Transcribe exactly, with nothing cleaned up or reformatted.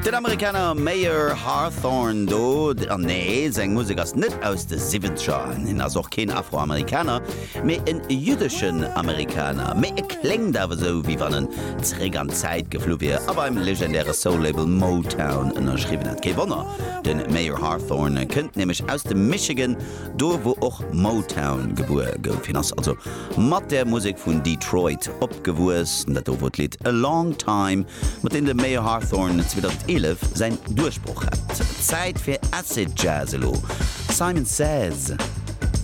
Den Amerikaner Mayer Hawthorne do an nee seg Musik ass net aus de siebenzger hin ass och kein Afroamerikaner, méi en jüdischen Amerikaner. méi e kleng dawer so wie wann en zrég an Zäit geflo wie, aber im legendäre Soul-Label Motown ënnerschriwen hat. Kei Wonner, den Mayer Hawthorne kënnt nämlich aus dem Michigan, do wo och Motown gebuer gouf hin ass. Also mat der Musik vun Detroit opgewus, dat do wo d Lied A Long Time, mat in de Mayer Hawthorne zweitausendelf sein Durchbruch hat. Zeit für Acid Jazzelo. Simon Says.